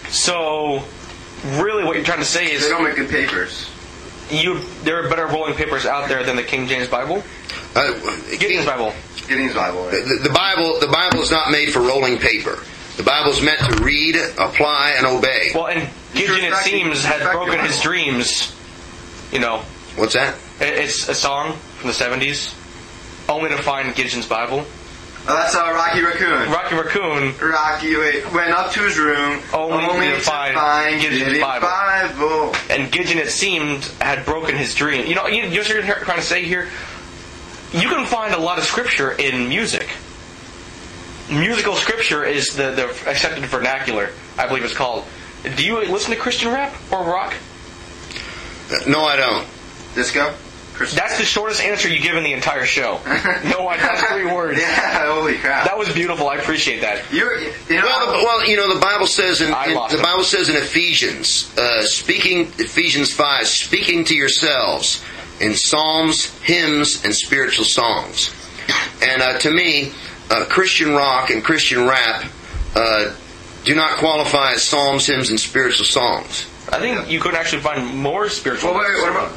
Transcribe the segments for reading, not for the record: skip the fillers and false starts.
So, really what you're trying to say is... They don't make good papers. There are better rolling papers out there than the King James Bible? Gideon's Bible. Gideon's Bible. Right? The Bible is not made for rolling paper. The Bible is meant to read, apply, and obey. Well, and Gideon, it seems, had broken his dreams. You know. What's that? It's a song from the 70s. Only to find Gideon's Bible. Oh, that's Rocky Raccoon. Rocky Raccoon. Rocky went up to his room only to find Gideon's Bible. And Gideon, it seemed, had broken his dream. You know what you're trying to say here? You can find a lot of scripture in music. Musical scripture is the accepted vernacular, I believe it's called. Do you listen to Christian rap or rock? No, I don't. Disco? That's the shortest answer you give in the entire show. No, I got 3 words. Yeah, holy crap! That was beautiful. I appreciate that. The Bible says in Ephesians, Ephesians 5, speaking to yourselves in psalms, hymns, and spiritual songs. And to me, Christian rock and Christian rap do not qualify as psalms, hymns, and spiritual songs. I think you could actually find more spiritual. What about?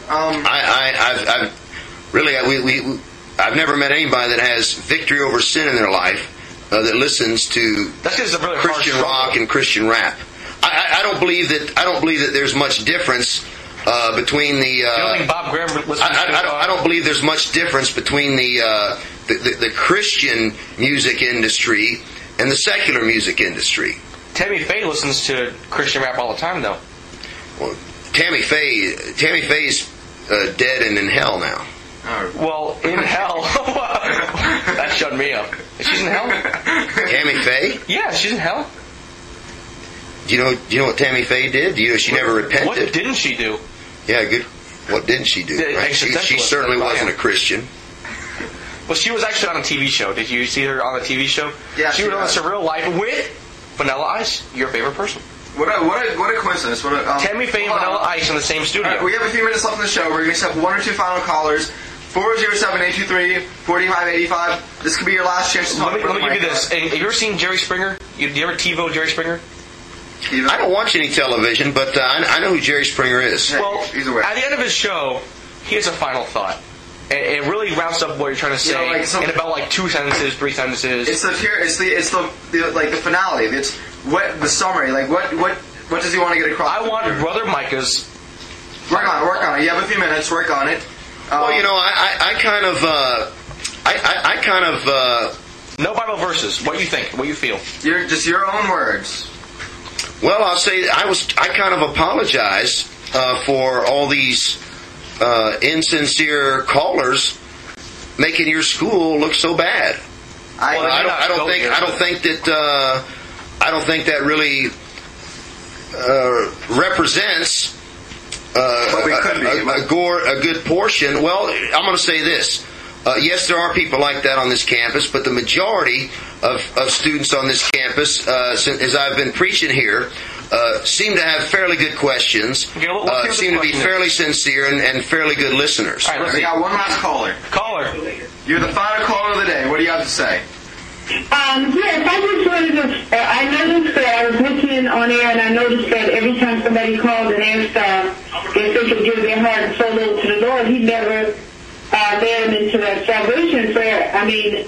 I've never met anybody that has victory over sin in their life that listens to really Christian rock and Christian rap. I don't believe that there's much difference between the. You don't think Bob Graham listens to? I don't believe there's much difference between the Christian music industry and the secular music industry. Tammy Faye listens to Christian rap all the time, though. Well, Tammy Faye's dead and in hell now. Well, in hell. That shut me up. She's in hell? Tammy Faye? Yeah, she's in hell. Do you know what Tammy Faye did? Do you know she never repented? What didn't she do? Yeah, good. What didn't she do? Right? She certainly wasn't a Christian. Well, she was actually on a TV show. Did you see her on a TV show? Yeah, she was on Surreal Life with Vanilla Ice, your favorite person. What a coincidence. Tammy Faye and Vanilla Ice in the same studio. Right, we have a few minutes left in the show. We're going to accept 1 or 2 final callers. 407-823-4585. This could be your last chance to talk. Let me give you this. Have you ever seen Jerry Springer? Do you ever TiVo Jerry Springer? I don't watch any television, but I know who Jerry Springer is. Well, at the end of his show, he has a final thought. It really rounds up what you're trying to say in about 2 sentences, 3 sentences. It's the finale. It's the summary. What does he want to get across? I want Brother Micah's. Work on it. You have a few minutes. Work on it. Well, I kind of. No Bible verses. What do you think? What do you feel? Just your own words. Well, I'll say I kind of apologize for all these insincere callers making your school look so bad. I don't think that really represents a good portion. Well, I'm going to say this. Yes, there are people like that on this campus, but the majority of students on this campus, as I've been preaching here, seem to have fairly good questions, seem to be fairly sincere and fairly good listeners. All right, we got one last caller. Caller. You're the final caller of the day. What do you have to say? Yes, I just wanted to, I noticed that I was listening on air, and I noticed that every time somebody called and asked if they could give their heart and soul over to the Lord, he never led them into that salvation prayer. I mean,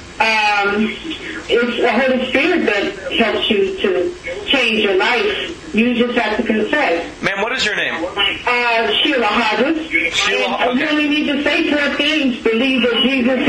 it's the Holy Spirit that helps you to change your life. You just have to confess. Ma'am, what is your name? Sheila Hodges. Sheila, You only need to say 4 things. Believe that Jesus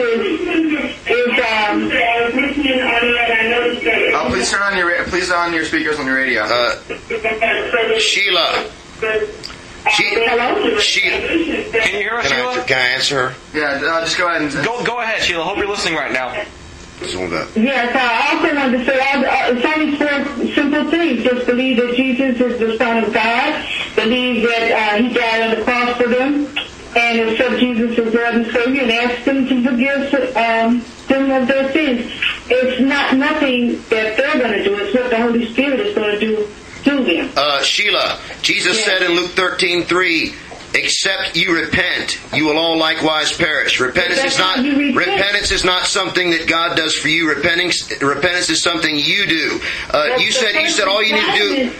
Please turn on your speakers on your radio. Sheila. Hello? Sheila. Can you hear us, Sheila? Can I answer her? Yeah, just go ahead and... Go ahead, Sheila. Hope you're listening right now. Yes, I also want to say it's only 4 simple things. Just believe that Jesus is the Son of God. Believe that He died on the cross for them. And accept Jesus as Lord and Savior and ask Him to forgive them of their sins. It's nothing that they're going to do. It's what the Holy Spirit is going to do to them. Sheila, Jesus said in Luke 13:3, except you repent, you will all likewise perish. Repentance is not something that God does for you. Repentance is something you do. You said all you need to do